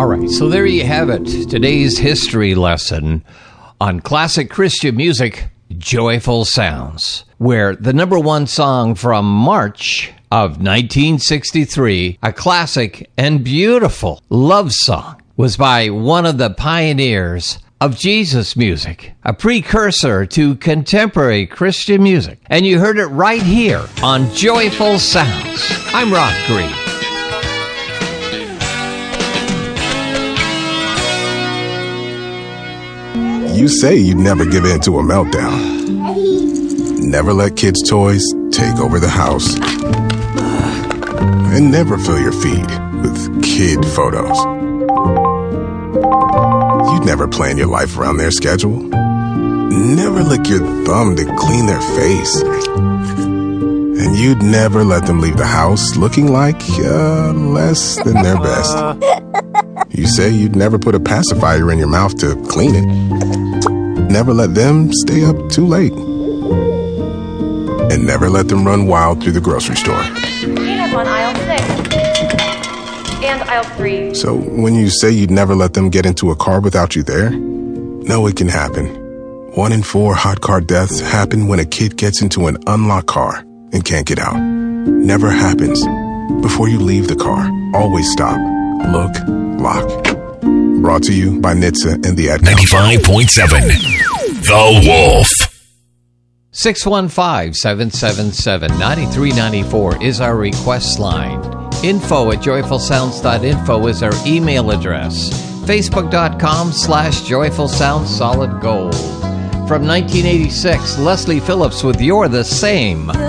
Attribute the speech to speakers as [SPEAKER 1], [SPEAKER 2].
[SPEAKER 1] All right, so there you have it. Today's history lesson on classic Christian music, Joyful Sounds, where the number one song from March of 1963, a classic and beautiful love song, was by one of the pioneers of Jesus music, a precursor to contemporary Christian music. And you heard it right here on Joyful Sounds. I'm Rock Green.
[SPEAKER 2] You say you'd never give in to a meltdown. Never let kids' toys take over the house. And never fill your feed with kid photos. You'd never plan your life around their schedule. Never lick your thumb to clean their face. And you'd never let them leave the house looking like less than their best. You say you'd never put a pacifier in your mouth to clean it. Never let them stay up too late. And never let them run wild through the grocery store.
[SPEAKER 3] Peanuts on aisle 6. And aisle 3.
[SPEAKER 2] So when you say you'd never let them get into a car without you there, no, it can happen. 1 in 4 hot car deaths happen when a kid gets into an unlocked car and can't get out. Never happens. Before you leave the car, always stop, look, lock. Brought to you by NHTSA and the Ad Council.
[SPEAKER 4] 95.7 The Wolf.
[SPEAKER 1] 615-777-9394 is our request line. info@joyfulsounds.info is our email address. Facebook.com/joyfulsounds solid gold. From 1986, Leslie Phillips with You're the Same.